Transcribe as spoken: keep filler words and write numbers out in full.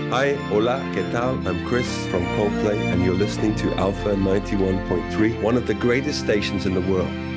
Hi, hola, ¿qué tal? I'm Chris from Coldplay, and you're listening to Alpha ninety-one point three, one of the greatest stations in the world.